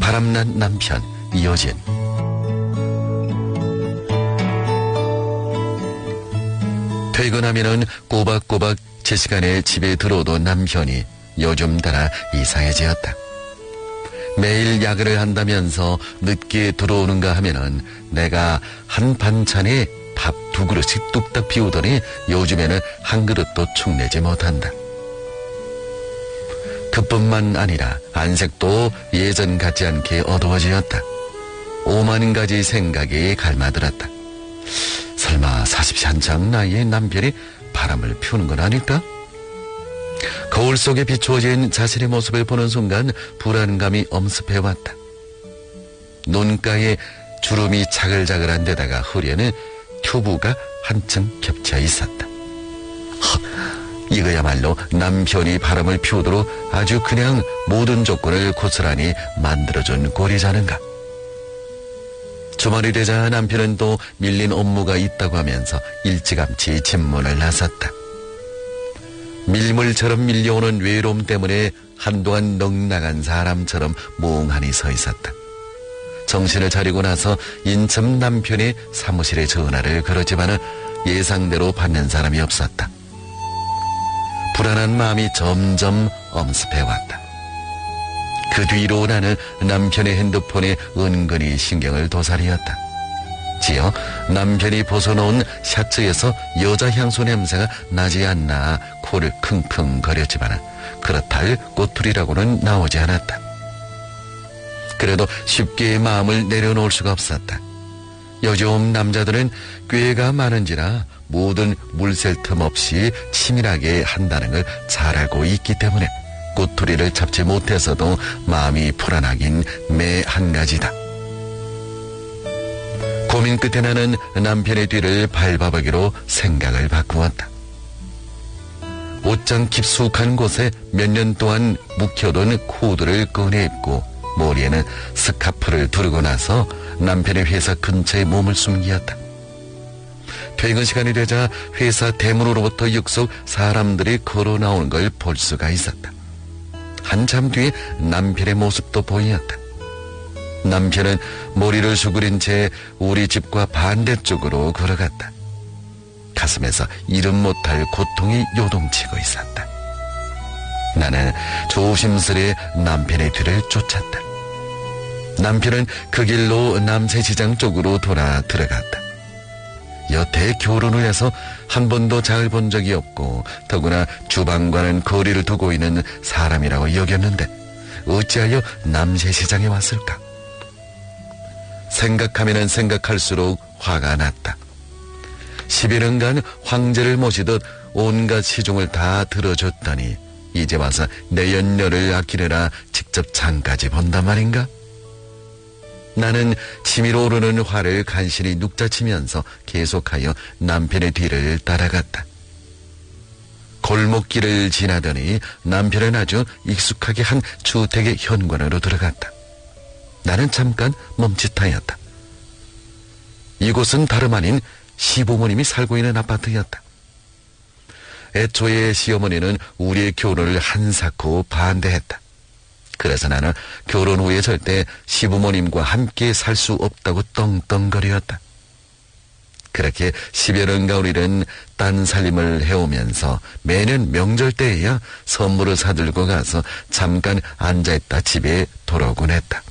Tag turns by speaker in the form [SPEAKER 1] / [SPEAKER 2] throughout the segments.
[SPEAKER 1] 바람난 남편 이효진. 퇴근하면은 꼬박꼬박 제 시간에 집에 들어오던 남편이 요즘 따라 이상해지었다. 매일 야근을 한다면서 늦게 들어오는가 하면은 내가 한 반찬에 밥 2그릇씩 뚝딱 비우더니 요즘에는 한 그릇도 축내지 못한다. 그뿐만 아니라 안색도 예전 같지 않게 어두워지었다. 5만 가지 생각이 갈마들었다. 설마 40이 한창 나이에 남편이 바람을 피우는 건 아닐까? 거울 속에 비추어진 자신의 모습을 보는 순간 불안감이 엄습해왔다. 눈가에 주름이 자글자글한 데다가 허리에는 튜브가 한층 겹쳐 있었다. 이거야말로 남편이 바람을 피우도록 아주 그냥 모든 조건을 고스란히 만들어준 꼴이자는가. 주말이 되자 남편은 또 밀린 업무가 있다고 하면서 일찌감치 집문을 나섰다. 밀물처럼 밀려오는 외로움 때문에 한동안 넉나간 사람처럼 멍하니 서 있었다. 정신을 차리고 나서 인천 남편의 사무실에 전화를 걸었지만은 예상대로 받는 사람이 없었다. 불안한 마음이 점점 엄습해왔다. 그 뒤로 나는 남편의 핸드폰에 은근히 신경을 도사리었다. 지어 남편이 벗어놓은 샤츠에서 여자 향수 냄새가 나지 않나 코를 킁킁 거렸지만 그렇다 할 꼬투리라고는 나오지 않았다. 그래도 쉽게 마음을 내려놓을 수가 없었다. 요즘 남자들은 꾀가 많은지라 모든 물샐 틈 없이 치밀하게 한다는 걸 잘 알고 있기 때문에 꼬투리를 잡지 못해서도 마음이 불안하긴 매 한 가지다. 고민 끝에 나는 남편의 뒤를 밟아보기로 생각을 바꾸었다. 옷장 깊숙한 곳에 몇 년 동안 묵혀둔 코드를 꺼내 입고 머리에는 스카프를 두르고 나서 남편의 회사 근처에 몸을 숨기었다. 퇴근 시간이 되자 회사 대문으로부터 육속 사람들이 걸어 나오는 걸 볼 수가 있었다. 한참 뒤에 남편의 모습도 보였다. 남편은 머리를 수그린 채 우리 집과 반대쪽으로 걸어갔다. 가슴에서 이름 못할 고통이 요동치고 있었다. 나는 조심스레 남편의 뒤를 쫓았다. 남편은 그 길로 남세시장 쪽으로 돌아 들어갔다. 여태 결혼을 해서 한 번도 장을 본 적이 없고 더구나 주방과는 거리를 두고 있는 사람이라고 여겼는데 어찌하여 남세시장에 왔을까? 생각하면 생각할수록 화가 났다. 10여년간 황제를 모시듯 온갖 시중을 다 들어줬더니 이제 와서 내 연녀를 아끼느라 직접 장까지 본단 말인가? 나는 치밀어 오르는 화를 간신히 눅자치면서 계속하여 남편의 뒤를 따라갔다. 골목길을 지나더니 남편은 아주 익숙하게 한 주택의 현관으로 들어갔다. 나는 잠깐 멈칫하였다. 이곳은 다름 아닌 시부모님이 살고 있는 아파트였다. 애초에 시어머니는 우리의 결혼을 한사코 반대했다. 그래서 나는 결혼 후에 절대 시부모님과 함께 살 수 없다고 떵떵거리었다. 그렇게 10여년간 우리는 딴 살림을 해오면서 매년 명절 때에야 선물을 사들고 가서 잠깐 앉아있다 집에 돌아오곤 했다.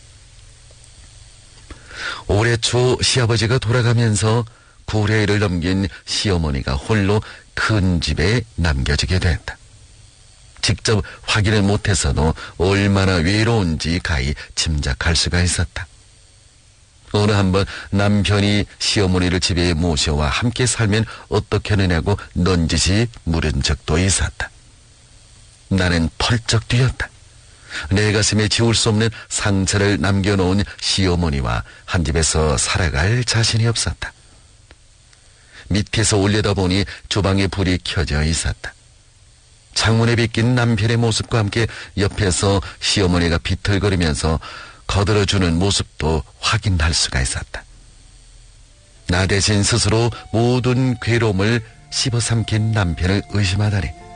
[SPEAKER 1] 올해 초 시아버지가 돌아가면서 구례를 넘긴 시어머니가 홀로 큰 집에 남겨지게 됐다. 직접 확인을 못해서도 얼마나 외로운지 가히 짐작할 수가 있었다. 어느 한번 남편이 시어머니를 집에 모셔와 함께 살면 어떻게 하느냐고 넌지시 물은 적도 있었다. 나는 펄쩍 뛰었다. 내 가슴에 지울 수 없는 상처를 남겨놓은 시어머니와 한 집에서 살아갈 자신이 없었다. 밑에서 올려다보니 주방에 불이 켜져 있었다. 창문에 비낀 남편의 모습과 함께 옆에서 시어머니가 비틀거리면서 거들어주는 모습도 확인할 수가 있었다. 나 대신 스스로 모든 괴로움을 씹어삼킨 남편을 의심하다니